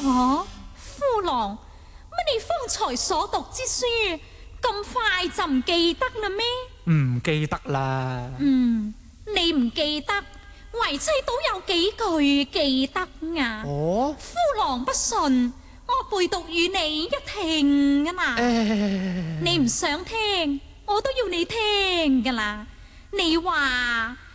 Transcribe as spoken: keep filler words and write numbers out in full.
吓，夫郎，乜你方才所讀之書咁快就唔記得啦咩？ 唔記得啦。 嗯，你唔記得，為妻都有幾句記得啊。 哦， 夫郎不信，我背讀與你一聽啊嘛。 誒， 你唔想聽，我都要你聽噶啦。你話